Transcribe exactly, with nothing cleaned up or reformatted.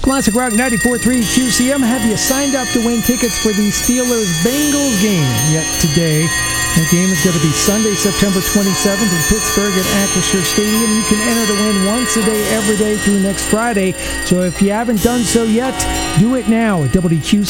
Classic Rock ninety-four point three Q C M. Have you signed up to win tickets for the Steelers-Bengals game yet today? That game is going to be Sunday, September twenty-seventh in Pittsburgh at Acrisure Stadium. You can enter to win once a day, every day through next Friday. So if you haven't done so yet, do it now at W Q